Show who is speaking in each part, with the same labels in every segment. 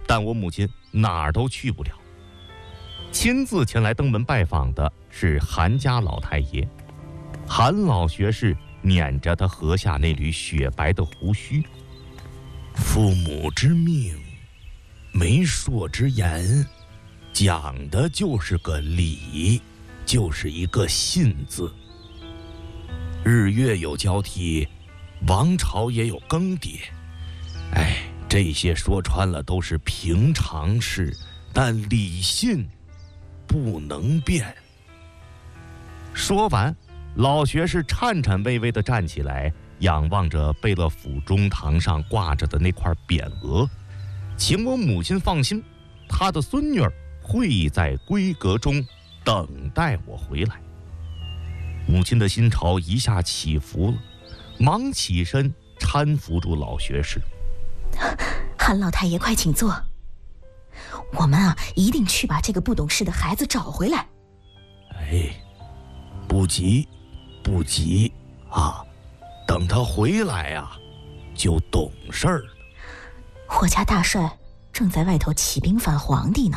Speaker 1: 但我母亲哪儿都去不了。亲自前来登门拜访的是韩家老太爷。韩老学士捻着他颌下那缕雪白的胡须。
Speaker 2: 父母之命，媒妁之言，讲的就是个礼，就是一个信字。日月有交替，王朝也有更迭。这些说穿了都是平常事，但礼信不能变。
Speaker 1: 说完，老学士颤颤巍巍地站起来，仰望着贝勒府中堂上挂着的那块匾额，请我母亲放心，他的孙女儿会在闺阁中等待我回来。母亲的心潮一下起伏了，忙起身搀扶住老学士。
Speaker 3: 韩老太爷，快请坐。我们一定去把这个不懂事的孩子找回来。
Speaker 2: 不急不急啊，等他回来就懂事儿了。
Speaker 3: 我家大帅正在外头起兵反皇帝呢。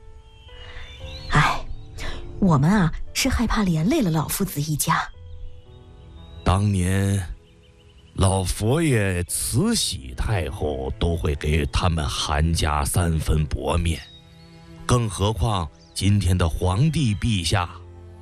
Speaker 3: 我们是害怕连累了老夫子一家。
Speaker 2: 当年老佛爷慈禧太后都会给他们韩家3分薄面，更何况今天的皇帝陛下。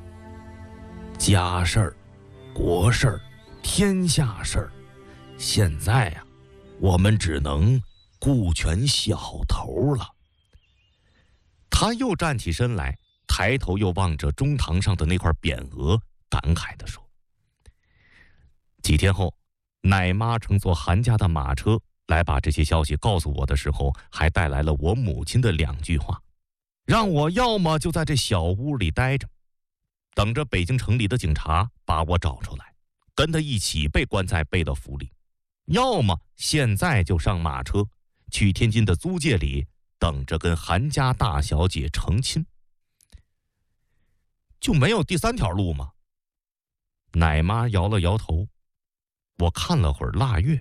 Speaker 2: 家事儿、国事儿、天下事儿，现在我们只能顾全小头了。
Speaker 1: 他又站起身来，抬头又望着中堂上的那块匾额，感慨地说。几天后，奶妈乘坐韩家的马车来把这些消息告诉我的时候，还带来了我母亲的2句话，让我要么就在这小屋里待着，等着北京城里的警察把我找出来，跟他一起被关在贝勒府里，要么现在就上马车去天津的租界里等着跟韩家大小姐成亲。就没有第3条路吗？奶妈摇了摇头。我看了会儿腊月，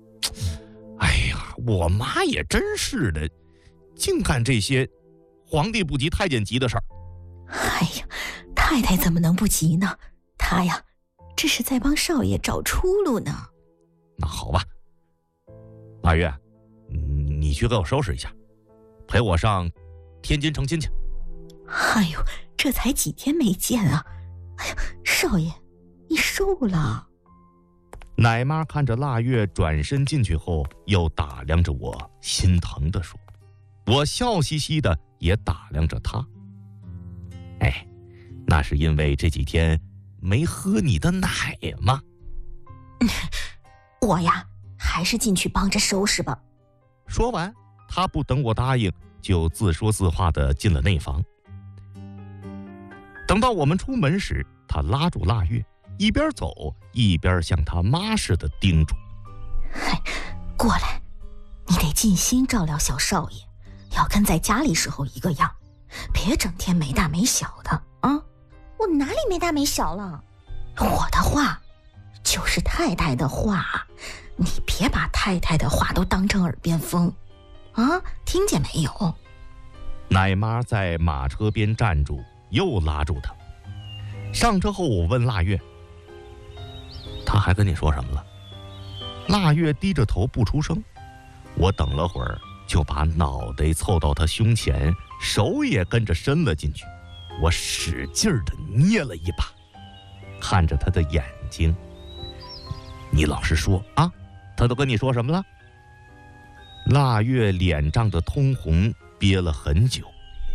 Speaker 1: 我妈也真是的，净干这些皇帝不急太监急的事儿。
Speaker 3: 太太怎么能不急呢？她这是在帮少爷找出路呢。
Speaker 1: 那好吧，腊月，你去给我收拾一下，陪我上天津成亲去。
Speaker 3: 这才几天没见少爷，你瘦了。
Speaker 1: 奶妈看着腊月转身进去后，又打量着我，心疼地说。我笑嘻嘻的也打量着她。那是因为这几天没喝你的奶吗？
Speaker 3: 我还是进去帮着收拾吧。
Speaker 1: 说完，她不等我答应，就自说自话的进了内房。等到我们出门时，她拉住腊月，一边走一边像他妈似的叮嘱：
Speaker 3: 过来，你得尽心照料小少爷，要跟在家里时候一个样，别整天没大没小的啊！
Speaker 4: 我哪里没大没小了？
Speaker 3: 我的话就是太太的话，你别把太太的话都当成耳边风啊！听见没有？
Speaker 1: 奶妈在马车边站住，又拉住他。上车后，我问腊月：“他还跟你说什么了？”腊月低着头不出声。我等了会儿，就把脑袋凑到他胸前，手也跟着伸了进去。我使劲地捏了一把，看着他的眼睛：“你老实说啊，他都跟你说什么了？”腊月脸涨得通红，憋了很久。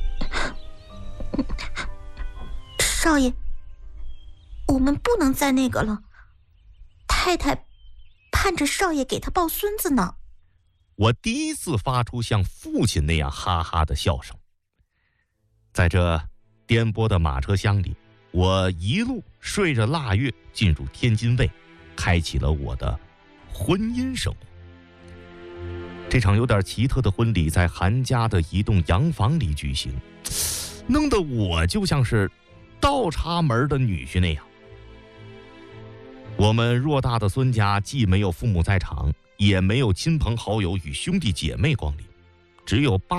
Speaker 4: 少爷，我们不能再那个了，太太盼着少爷给他抱孙子呢。
Speaker 1: 我第一次发出像父亲那样哈哈的笑声。在这颠簸的马车厢里，我一路睡着腊月进入天津卫，开启了我的婚姻生活。这场有点奇特的婚礼在韩家的一栋洋房里举行，弄得我就像是倒插门的女婿那样。我们偌大的孙家既没有父母在场，也没有亲朋好友与兄弟姐妹光临，只有